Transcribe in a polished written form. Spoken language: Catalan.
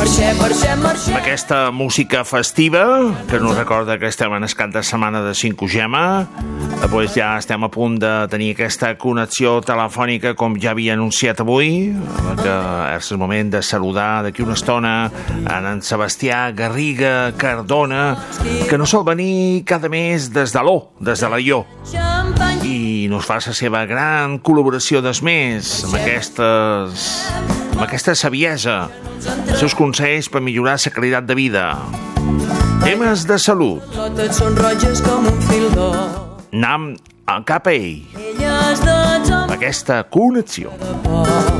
Amb aquesta música festiva que nos recorda que estem en el cap de setmana de 5Gema, pues ja estem a punt de tenir aquesta connexió telefònica com ja havia anunciat avui, que és el moment de saludar d'aquí una estona en Sebastià Garriga Cardona, que nos sol venir cada mes des de l'O, des de la Ió, i nos fa la seva gran col·laboració des mes amb aquesta saviesa, els seus consells per millorar la qualitat de vida, temes de salut. Anem cap a ell, aquesta connexió.